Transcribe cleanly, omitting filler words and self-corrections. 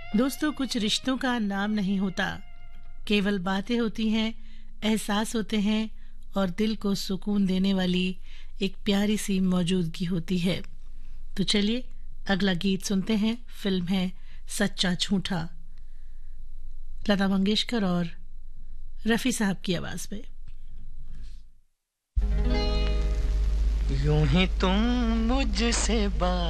दोस्तों, कुछ रिश्तों का नाम नहीं होता, केवल बातें होती हैं, एहसास होते हैं और दिल को सुकून देने वाली एक प्यारी सी मौजूदगी होती है। तो चलिए अगला गीत सुनते हैं। फिल्म है सच्चा झूठा, लता मंगेशकर और रफ़ी साहब की आवाज़ में। यूं ही तुम मुझसे बात